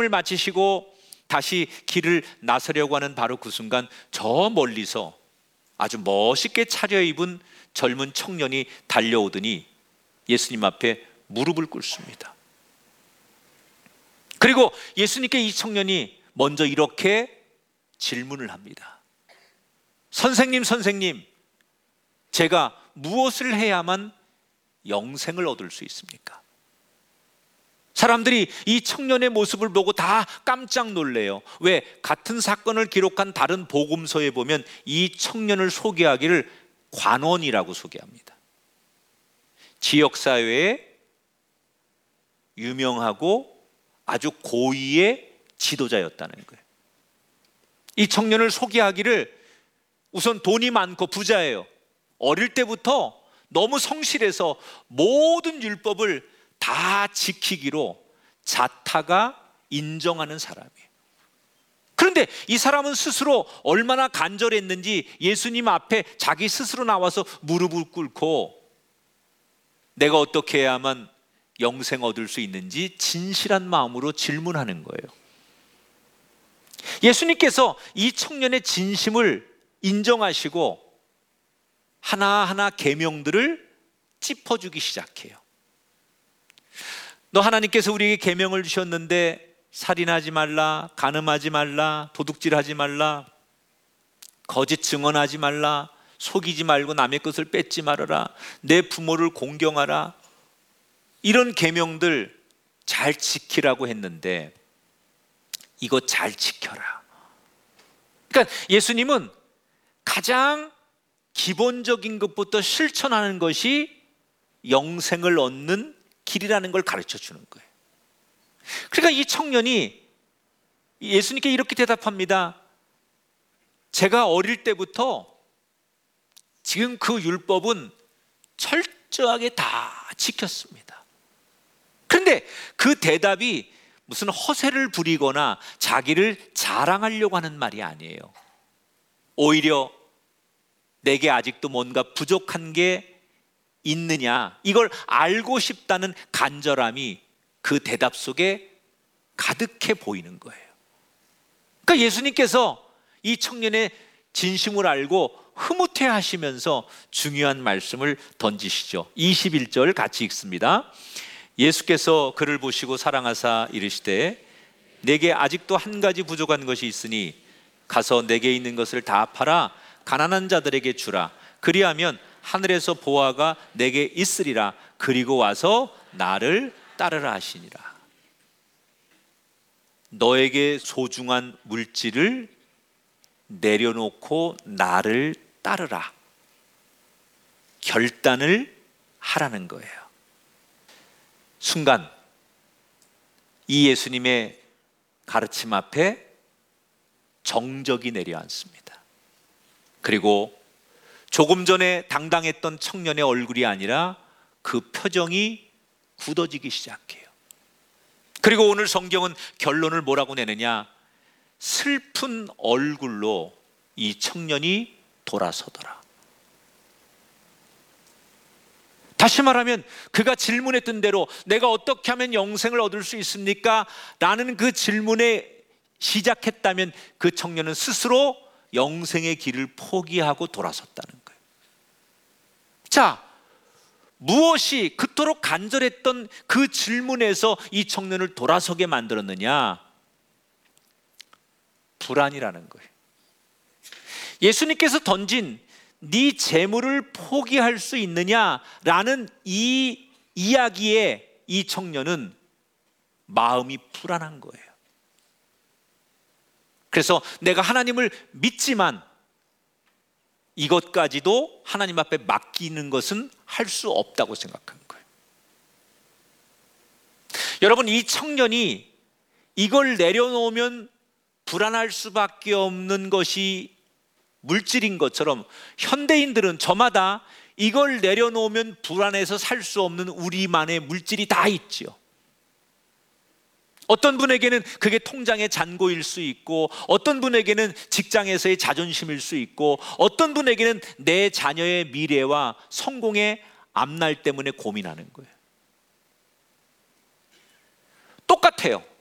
시험을 마치시고 다시 길을 나서려고 하는 바로 그 순간 저 멀리서 아주 멋있게 차려입은 젊은 청년이 달려오더니 예수님 앞에 무릎을 꿇습니다. 그리고 예수님께 이 청년이 먼저 이렇게 질문을 합니다. 선생님, 제가 무엇을 해야만 영생을 얻을 수 있습니까? 사람들이 이 청년의 모습을 보고 다 깜짝 놀래요. 왜? 같은 사건을 기록한 다른 복음서에 보면 이 청년을 소개하기를 관원이라고 소개합니다. 지역사회에 유명하고 아주 고위의 지도자였다는 거예요. 이 청년을 소개하기를 우선 돈이 많고 부자예요. 어릴 때부터 너무 성실해서 모든 율법을 다 지키기로 자타가 인정하는 사람이에요. 그런데 이 사람은 스스로 얼마나 간절했는지 예수님 앞에 자기 스스로 나와서 무릎을 꿇고 내가 어떻게 해야만 영생 얻을 수 있는지 진실한 마음으로 질문하는 거예요. 예수님께서 이 청년의 진심을 인정하시고 하나하나 계명들을 짚어주기 시작해요. 너 하나님께서 우리에게 계명을 주셨는데 살인하지 말라, 간음하지 말라, 도둑질하지 말라, 거짓 증언하지 말라, 속이지 말고 남의 것을 뺏지 말아라, 내 부모를 공경하라, 이런 계명들 잘 지키라고 했는데 이거 잘 지켜라. 그러니까 예수님은 가장 기본적인 것부터 실천하는 것이 영생을 얻는 길이라는 걸 가르쳐 주는 거예요. 그러니까 이 청년이 예수님께 이렇게 대답합니다. 제가 어릴 때부터 지금 그 율법은 철저하게 다 지켰습니다. 그런데 그 대답이 무슨 허세를 부리거나 자기를 자랑하려고 하는 말이 아니에요. 오히려 내게 아직도 뭔가 부족한 게 있느냐, 이걸 알고 싶다는 간절함이 그 대답 속에 가득해 보이는 거예요. 그러니까 예수님께서 이 청년의 진심을 알고 흐뭇해 하시면서 중요한 말씀을 던지시죠. 21절 같이 읽습니다. 예수께서 그를 보시고 사랑하사 이르시되 내게 아직도 한 가지 부족한 것이 있으니 가서 내게 있는 것을 다 팔아 가난한 자들에게 주라. 그리하면 하늘에서 보화가 내게 있으리라. 그리고 와서 나를 따르라 하시니라. 너에게 소중한 물질을 내려놓고 나를 따르라. 결단을 하라는 거예요. 순간 이 예수님의 가르침 앞에 정적이 내려앉습니다. 그리고 조금 전에 당당했던 청년의 얼굴이 아니라 그 표정이 굳어지기 시작해요. 그리고 오늘 성경은 결론을 뭐라고 내느냐? 슬픈 얼굴로 이 청년이 돌아서더라. 다시 말하면 그가 질문했던 대로 내가 어떻게 하면 영생을 얻을 수 있습니까? 라는 그 질문에 시작했다면 그 청년은 스스로 영생의 길을 포기하고 돌아섰다는 거예요. 자, 무엇이 그토록 간절했던 그 질문에서 이 청년을 돌아서게 만들었느냐? 불안이라는 거예요. 예수님께서 던진 네 재물을 포기할 수 있느냐라는 이 이야기에 이 청년은 마음이 불안한 거예요. 그래서 내가 하나님을 믿지만 이것까지도 하나님 앞에 맡기는 것은 할 수 없다고 생각한 거예요. 여러분, 이 청년이 이걸 내려놓으면 불안할 수밖에 없는 것이 물질인 것처럼 현대인들은 저마다 이걸 내려놓으면 불안해서 살 수 없는 우리만의 물질이 다 있죠. 어떤 분에게는 그게 통장의 잔고일 수 있고, 어떤 분에게는 직장에서의 자존심일 수 있고, 어떤 분에게는 내 자녀의 미래와 성공의 앞날 때문에 고민하는 거예요. 똑같아요.